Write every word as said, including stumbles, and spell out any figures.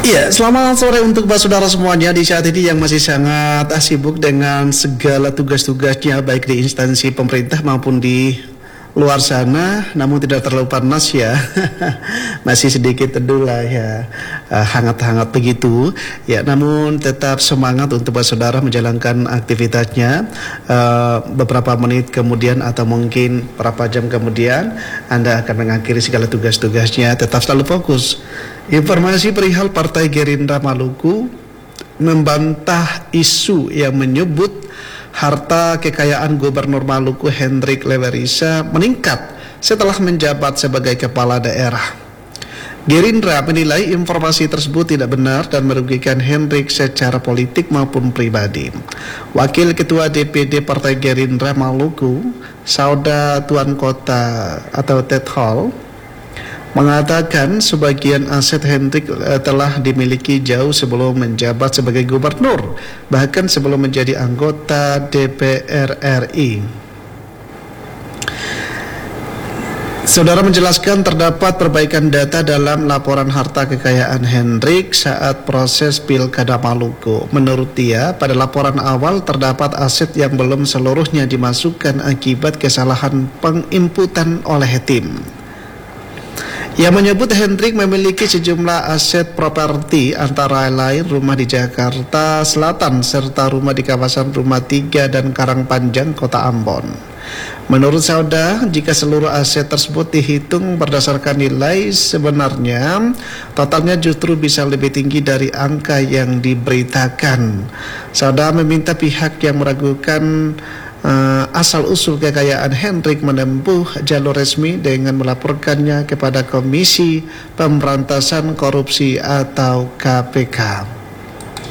Iya, selamat sore untuk saudara semuanya di saat ini yang masih sangat sibuk dengan segala tugas-tugasnya baik di instansi pemerintah maupun di luar sana, namun tidak terlalu panas ya. Masih sedikit teduh lah ya, uh, hangat-hangat begitu ya, namun tetap semangat untuk saudara menjalankan aktivitasnya. Uh, beberapa menit kemudian atau mungkin beberapa jam kemudian Anda akan mengakhiri segala tugas-tugasnya. Tetap selalu fokus. Informasi perihal Partai Gerindra Maluku membantah isu yang menyebut harta kekayaan Gubernur Maluku Hendrik Lewerisa meningkat setelah menjabat sebagai kepala daerah. Gerindra menilai informasi tersebut tidak benar dan merugikan Hendrik secara politik maupun pribadi. Wakil Ketua D P D Partai Gerindra Maluku, Sauda Tuan Kota atau Ted Hall, mengatakan sebagian aset Hendrik uh, telah dimiliki jauh sebelum menjabat sebagai gubernur, bahkan sebelum menjadi anggota D P R R I. Saudara menjelaskan terdapat perbaikan data dalam laporan harta kekayaan Hendrik saat proses Pilkada Maluku. Menurut dia, pada laporan awal terdapat aset yang belum seluruhnya dimasukkan akibat kesalahan penginputan oleh tim. Ia menyebut Hendrik memiliki sejumlah aset properti antara lain rumah di Jakarta Selatan serta rumah di kawasan Rumah Tiga dan Karangpanjang, Kota Ambon. Menurut Sauda, jika seluruh aset tersebut dihitung berdasarkan nilai sebenarnya, totalnya justru bisa lebih tinggi dari angka yang diberitakan. Sauda meminta pihak yang meragukan Uh, asal-usul kekayaan Hendrik menempuh jalur resmi dengan melaporkannya kepada Komisi Pemberantasan Korupsi atau K P K.